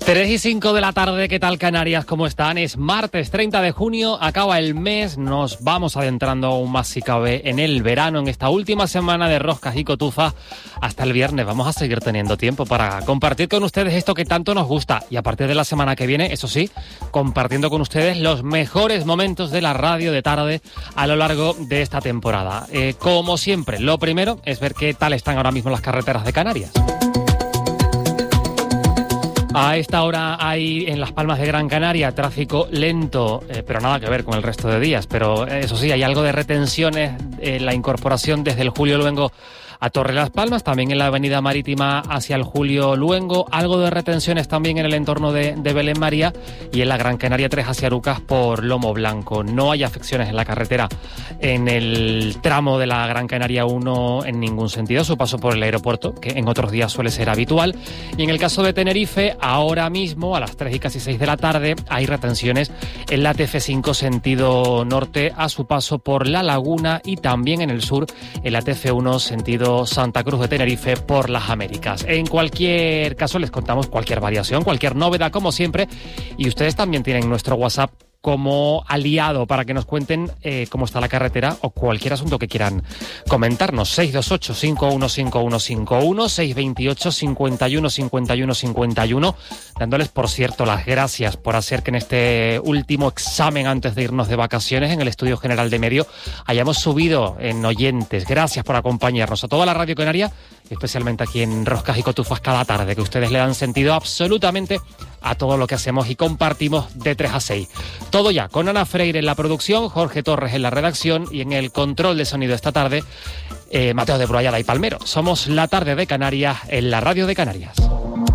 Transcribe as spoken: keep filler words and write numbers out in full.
tres y cinco de la tarde, ¿qué tal Canarias? ¿Cómo están? Es martes treinta de junio, acaba el mes, nos vamos adentrando aún más si cabe en el verano, en esta última semana de roscas y cotufas. Hasta el viernes vamos a seguir teniendo tiempo para compartir con ustedes esto que tanto nos gusta. Y a partir de la semana que viene, eso sí, compartiendo con ustedes los mejores momentos de la radio de tarde a lo largo de esta temporada. Eh, como siempre, lo primero es ver qué tal están ahora mismo las carreteras de Canarias. A esta hora hay en Las Palmas de Gran Canaria tráfico lento, eh, pero nada que ver con el resto de días. Pero eh, eso sí, hay algo de retenciones en la incorporación desde el Julio Luengo a Torre Las Palmas, también en la avenida marítima hacia el Julio Luengo, algo de retenciones también en el entorno de, de Belén María y en la Gran Canaria tres hacia Arucas por Lomo Blanco. No hay afecciones en la carretera en el tramo de la Gran Canaria uno en ningún sentido, su paso por el aeropuerto, que en otros días suele ser habitual. Y en el caso de Tenerife, ahora mismo a las tres y casi seis de la tarde hay retenciones en la T F cinco sentido norte a su paso por La Laguna y también en el sur en la T F uno sentido Santa Cruz de Tenerife por las Américas. En cualquier caso les contamos cualquier variación, cualquier novedad como siempre, y ustedes también tienen nuestro WhatsApp como aliado para que nos cuenten eh, cómo está la carretera o cualquier asunto que quieran comentarnos. seis dos ocho, cinco uno cinco uno cinco uno, seis dos ocho, cinco uno cinco uno cinco uno, dándoles, por cierto, las gracias por hacer que en este último examen antes de irnos de vacaciones en el Estudio General de Medio hayamos subido en oyentes. Gracias por acompañarnos a toda la Radio Canaria, especialmente aquí en Roscas y Cotufas cada tarde, que ustedes le dan sentido absolutamente a todo lo que hacemos y compartimos de tres a seis. Todo ya con Ana Freire en la producción, Jorge Torres en la redacción y en el control de sonido esta tarde, eh, Mateo de Bruallada y Palmero. Somos La Tarde de Canarias en la Radio de Canarias.